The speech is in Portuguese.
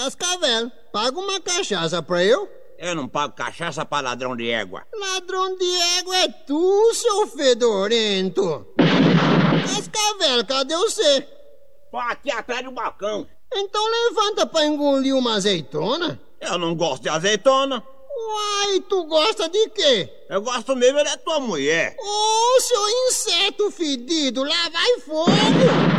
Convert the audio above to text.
Cascavel, paga uma cachaça pra eu. Eu não pago cachaça pra ladrão de égua. Ladrão de égua é tu, seu fedorento. Cascavel, cadê você? Tô aqui atrás do balcão. Então levanta pra engolir uma azeitona. Eu não gosto de azeitona. Uai, tu gosta de quê? Eu gosto mesmo é da tua mulher. Ô, seu inseto fedido, lá vai fogo!